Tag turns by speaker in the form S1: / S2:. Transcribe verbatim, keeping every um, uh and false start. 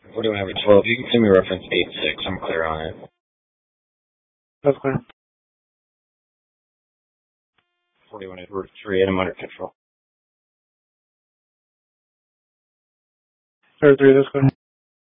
S1: forty-one over twelve, you can send me reference eight six. I'm clear on it.
S2: That's clear.
S1: forty-one over three, and I'm under control.
S2: Third three, that's clear.